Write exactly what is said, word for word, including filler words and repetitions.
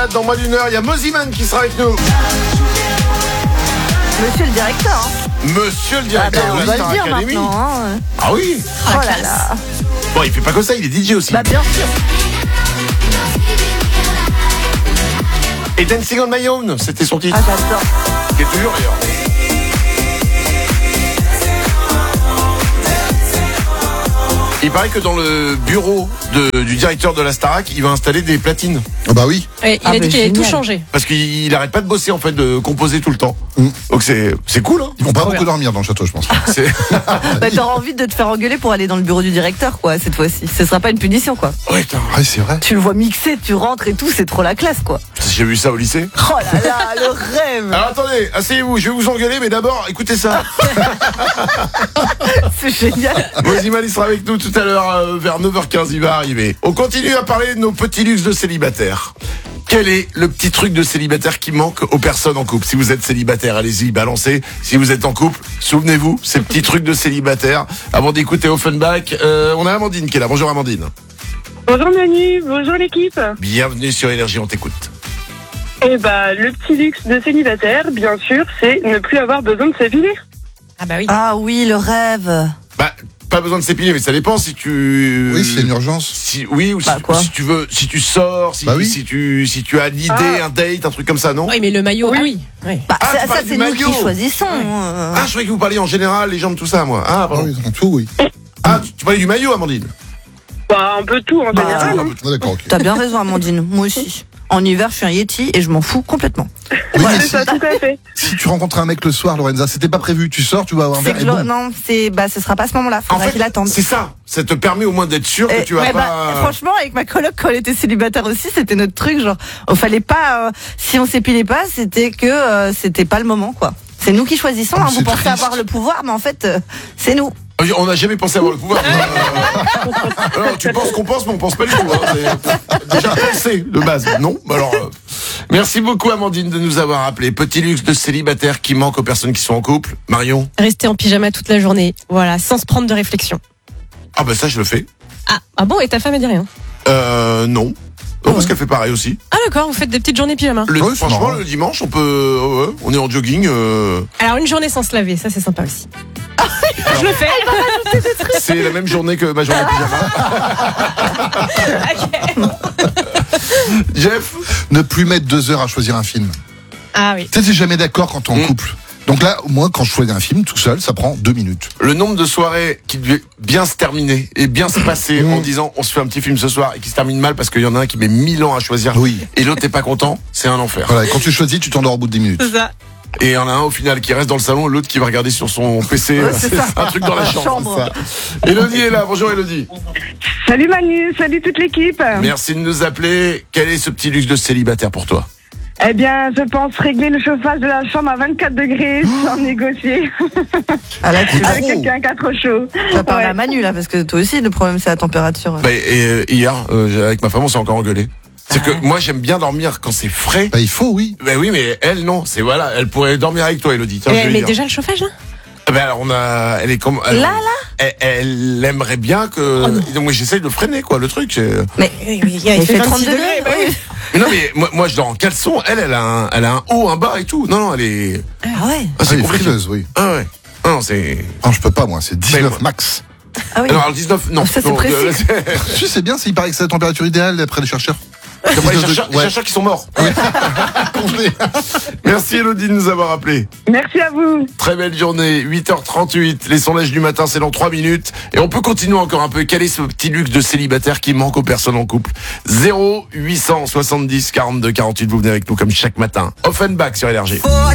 Dans moins d'une heure, il y a Moziman qui sera avec nous. Monsieur le directeur. Hein. Monsieur le Ah directeur ben, de on la va Star le dire Academy. maintenant. Hein. Ah oui. Oh là là. Bon, il fait pas que ça, il est D J aussi. Bah bien sûr. Et Dancing on My Own, c'était son titre. Ah j'adore. Qui est toujours d'ailleurs. Il paraît que dans le bureau de, du directeur de la Starac, il va installer des platines. Ah bah oui. Ouais, il Ah a bah dit qu'il allait tout génial. changer. Parce qu'il il arrête pas de bosser en fait, de composer tout le temps. Mm. Donc c'est c'est cool, hein. Ils vont pas beaucoup bien. dormir dans le château, je pense. C'est... Bah t'auras envie de te faire engueuler pour aller dans le bureau du directeur quoi cette fois-ci. Ce sera pas une punition quoi. Ouais, putain. Ouais, c'est vrai. Tu le vois mixer, tu rentres et tout, c'est trop la classe quoi. J'ai vu ça au lycée. Oh là là, le rêve. Alors attendez, asseyez-vous, je vais vous engueuler, mais d'abord, écoutez ça. C'est génial. Moziman, il sera avec nous tout à l'heure, euh, vers neuf heures quinze, il va arriver. On continue à parler de nos petits luxes de célibataires. Quel est le petit truc de célibataire qui manque aux personnes en couple? Si vous êtes célibataire, allez-y, balancez. Si vous êtes en couple, souvenez-vous, ces petits trucs de célibataire. Avant d'écouter Offenbach, euh, on a Amandine qui est là. Bonjour Amandine. Bonjour Manu, bonjour l'équipe. Bienvenue sur Énergie, on t'écoute. Eh bah, le petit luxe de célibataire, bien sûr, c'est ne plus avoir besoin de s'épiler. Ah bah oui. Ah oui, le rêve. Bah, pas besoin de s'épiler, mais ça dépend si tu... Oui, c'est une urgence. Si, oui, ou Bah, si, quoi si tu veux, si tu sors, si, Bah oui. si tu, si tu as l'idée, Ah. un date, un truc comme ça, non? Oui, mais le maillot, Oui. ah oui. Ouais. Bah, Ah, ça, tu ça, parles c'est du nous maillot. qui choisissons. Ouais. euh. Ah, je croyais que vous parliez en général, les jambes, tout ça, moi. Ah, Ah pardon. oui, dans tout, oui. Ah, tu, tu parlais du maillot, Amandine? Bah, un peu tout en Bah, général. Ah, hein. Ah, d'accord, ok. T'as bien raison Amandine, moi aussi. En hiver, je suis un Yeti et je m'en fous complètement. Oui, mais C'est si, ça, tout à fait. si tu rencontres un mec le soir, Lorenza, c'était pas prévu. Tu sors, tu vas avoir un C'est verre que et je- boum. non, c'est bah ce sera pas à ce moment-là, En faudra fait, qu'il attende. c'est ça. Ça te permet au moins d'être sûr que Et- tu vas ouais, pas... bah, franchement, avec ma coloc, quand elle était célibataire aussi, c'était notre truc. Genre, il fallait pas. euh, si on s'épilait pas, c'était que euh, c'était pas le moment, quoi. C'est nous qui choisissons. Ah, hein, mais vous c'est pensez triste. avoir le pouvoir, mais en fait, euh, c'est nous. On n'a jamais pensé avoir le pouvoir. Euh, alors, tu penses qu'on pense, mais on pense pas du tout. Hein. C'est déjà pensé de base. Non. Bah alors, euh, merci beaucoup Amandine de nous avoir appelé. Petit luxe de célibataire qui manque aux personnes qui sont en couple. Marion? Rester en pyjama toute la journée. Voilà, sans se prendre de réflexion. Ah bah ça je le fais. Ah, ah bon, et ta femme a dit rien? Euh, non. Non, parce qu'elle fait pareil aussi. Ah d'accord, vous faites des petites journées pyjama. Le, Ouais, c'est franchement, marrant. le dimanche, on peut, euh, ouais, on est en jogging. Euh, Alors une journée sans se laver, ça c'est sympa aussi. Je le fais. c'est la même journée que ma journée pyjama. Jeff? Ne plus mettre deux heures à choisir un film. Ah oui. Tu sais, t'es jamais d'accord quand t'es en Mm. couple. Donc là, moi, quand je choisis un film tout seul, ça prend deux minutes. Le nombre de soirées qui devaient bien se terminer et bien se passer Mmh. en disant on se fait un petit film ce soir et qui se termine mal parce qu'il y en a un qui met mille ans à choisir Oui. et l'autre n'est pas content, c'est un enfer. Voilà, et quand tu choisis, tu t'endors au bout de dix minutes. C'est ça. Et il y en a un au final qui reste dans le salon et l'autre qui va regarder sur son P C. Ouais, c'est c'est ça. un truc dans la chambre. Chambre. ça. Élodie est là, bonjour Élodie. Salut Manu, salut toute l'équipe. Merci de nous appeler. Quel est ce petit luxe de célibataire pour toi? Eh bien, je pense régler le chauffage de la chambre à vingt-quatre degrés sans négocier Ah là, tu avec Oh. quelqu'un qui a trop chaud. vas parler Ouais. à Manu là, parce que toi aussi, le problème c'est la température. Bah, et, euh, hier, euh, avec ma femme, on s'est encore engueulé. C'est que moi j'aime bien dormir quand c'est frais. Bah, il faut, oui. Ben oui, mais elle non. C'est voilà, elle pourrait dormir avec toi, Élodie. Tiens, je Mais, vais lui mais dire. déjà le chauffage là? Ben alors on a, elle est comme elle, Là, là elle, elle aimerait bien que. donc moi j'essaye de freiner quoi le truc. c'est- Mais Oui, oui, il il fait trente vingt-six degrés. bah oui. oui. Mais non mais moi, moi je dors en caleçon. Elle elle a un, elle a un haut, un bas et tout. Non non elle est. Ah ouais. Ah, c'est Ah, les compliqué. frileuses, oui. Ah ouais. Ah non c'est. Non, je peux pas, moi. C'est dix-neuf Mais- max. Ah oui. Alors le dix-neuf non. Ça, c'est non, précis. euh, c'est- Tu sais bien, il paraît que c'est la température idéale d'après les chercheurs. Après, les dix-neuf chercheurs, les ouais. chercheurs qui sont morts. Merci Élodie de nous avoir appelé. Merci à vous. Très belle journée, huit heures trente-huit, les sondages du matin, c'est dans trois minutes. Et on peut continuer encore un peu. Quel est ce petit luxe de célibataire qui manque aux personnes en couple? Zéro huit cent soixante-dix quarante-deux quarante-huit, vous venez avec nous comme chaque matin. Offenbach sur Énergie.